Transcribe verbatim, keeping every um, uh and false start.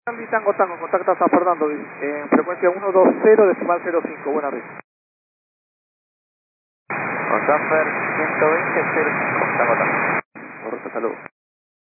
Charlie Tango Tango, contacta a San Fernando en frecuencia ciento veinte decimal cero cinco, buenas noches. Con Sanfer ciento veinte cero cinco, Tango Tango. Correcto, saludos.